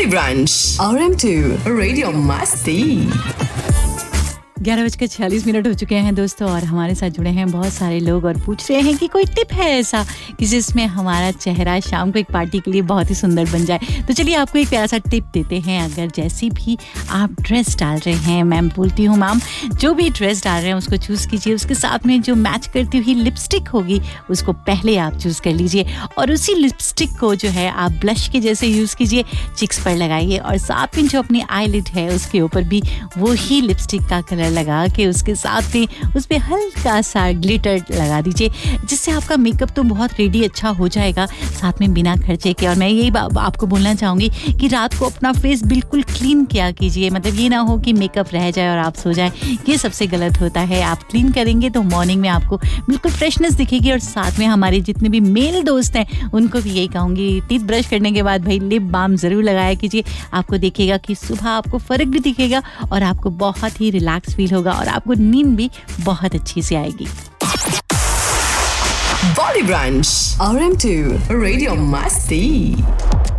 Branch RM2 radio मस्ती। 11:46 हो चुके हैं दोस्तों, और हमारे साथ जुड़े हैं बहुत सारे लोग और पूछ रहे हैं कि कोई टिप है ऐसा कि जिसमें हमारा चेहरा शाम को एक पार्टी के लिए बहुत ही सुंदर बन जाए। तो चलिए आपको एक प्यारा सा टिप देते हैं। अगर जैसी भी आप ड्रेस डाल रहे हैं, मैम बोलती हूँ मैम, जो भी ड्रेस डाल रहे हैं उसको चूज़ कीजिए। उसके साथ में जो मैच करती हुई लिपस्टिक होगी उसको पहले आप चूज़ कर लीजिए, और उसी लिपस्टिक को जो है आप ब्लश के जैसे यूज़ कीजिए, चिक्स पर लगाइए, और साथ में जो अपनी आईलिड है उसके ऊपर भी वो ही लिपस्टिक का कलर लगा के उसके साथ में उस पे हल्का सा ग्लिटर लगा दीजिए, जिससे आपका मेकअप तो बहुत रेडी अच्छा हो जाएगा, साथ में बिना खर्चे के। और मैं यही आपको बोलना चाहूँगी कि रात को अपना फेस बिल्कुल क्लीन किया कीजिए। मतलब ये ना हो कि मेकअप रह जाए और आप सो जाए, ये सबसे गलत होता है। आप क्लीन करेंगे तो मॉर्निंग में आपको बिल्कुल फ्रेशनेस दिखेगी। और साथ में हमारे जितने भी मेल दोस्त हैं उनको भी यही कहूँगी, टीथ ब्रश करने के बाद भाई लिप बाम ज़रूर लगाया कीजिए। आपको देखिएगा कि सुबह आपको फ़र्क भी दिखेगा और आपको बहुत ही रिलैक्स फील होगा, और आपको नींद भी बहुत अच्छी से आएगी। बॉडी ब्रांच RM2 रेडियो मस्ती।